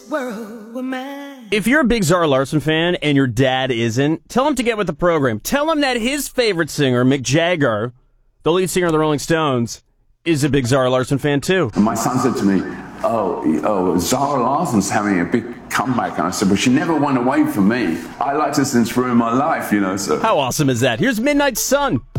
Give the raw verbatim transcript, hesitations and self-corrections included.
world were mine. If you're a big Zara Larsson fan and your dad isn't, tell him to get with the program. Tell him that his favorite singer, Mick Jagger, the lead singer of the Rolling Stones, is a big Zara Larsson fan too. And my son said to me, oh, oh, Zara Larsson's having a big comeback. And I said, well, she never went away from me. I liked her since through my life, you know. So how awesome is that? Here's Midnight Sun.